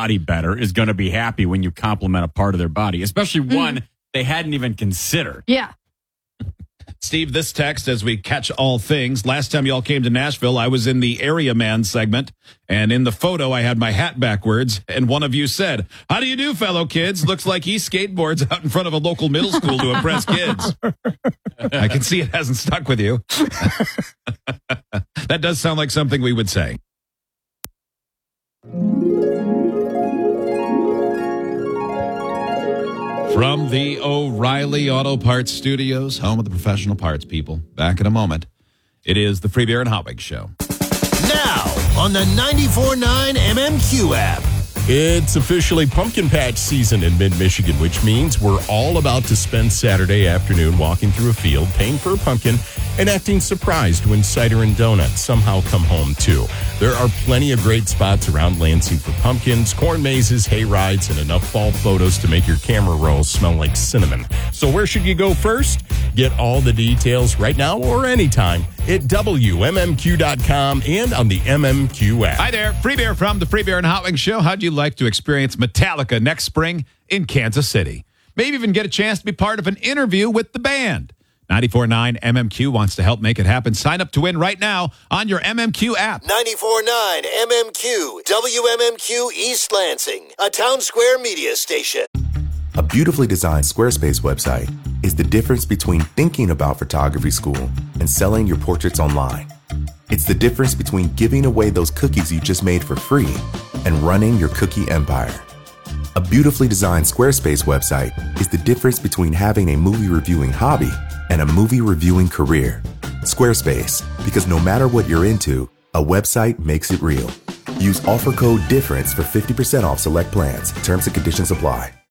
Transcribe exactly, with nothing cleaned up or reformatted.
body better is going to be happy when you compliment a part of their body, especially mm. one they hadn't even considered. Yeah. Steve, this text as we catch all things. Last time y'all came to Nashville, I was in the Area Man segment, and in the photo, I had my hat backwards, and one of you said, "How do you do, fellow kids? Looks like he skateboards out in front of a local middle school to impress kids." I can see it hasn't stuck with you. That does sound like something we would say. From the O'Reilly Auto Parts Studios, home of the professional parts people. Back in a moment. It is the Free Beer and Hot Wings Show. Now on the ninety-four point nine M M Q app. It's officially pumpkin patch season in mid-Michigan, which means we're all about to spend Saturday afternoon walking through a field, paying for a pumpkin, and acting surprised when cider and donuts somehow come home, too. There are plenty of great spots around Lansing for pumpkins, corn mazes, hay rides, and enough fall photos to make your camera rolls smell like cinnamon. So where should you go first? Get all the details right now or anytime at W M M Q dot com and on the M M Q app. Hi there, Free Beer from the Free Beer and Hot Wings Show. How'd you like to experience Metallica next spring in Kansas City? Maybe even get a chance to be part of an interview with the band. ninety-four point nine M M Q wants to help make it happen. Sign up to win right now on your M M Q app. ninety-four point nine M M Q, W M M Q East Lansing, a Town Square media station. A beautifully designed Squarespace website is the difference between thinking about photography school and selling your portraits online. It's the difference between giving away those cookies you just made for free and running your cookie empire. A beautifully designed Squarespace website is the difference between having a movie reviewing hobby and a movie reviewing career. Squarespace, because no matter what you're into, a website makes it real. Use offer code DIFFERENCE for fifty percent off select plans. Terms and conditions apply.